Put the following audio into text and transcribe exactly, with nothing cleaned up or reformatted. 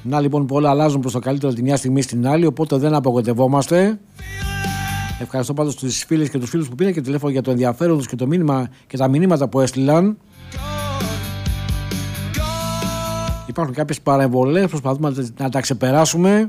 Να λοιπόν που όλα αλλάζουν προς το καλύτερο τη μια στιγμή στην άλλη, οπότε δεν απογοητευόμαστε. Ευχαριστώ πάντως τους φίλες και τους φίλους που πήραν και τηλέφωνο για το ενδιαφέρον τους και το μήνυμα και τα μηνύματα που έστειλαν. Υπάρχουν κάποιες παρεμβολές, προσπαθούμε να τα ξεπεράσουμε.